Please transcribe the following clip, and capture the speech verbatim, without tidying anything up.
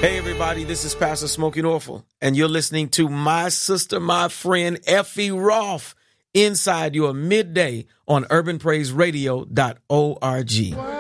Hey, everybody, this is Pastor Smokey Norfolk, and you're listening to my sister, my friend, Effie Roth, inside your midday on urban praise radio dot org.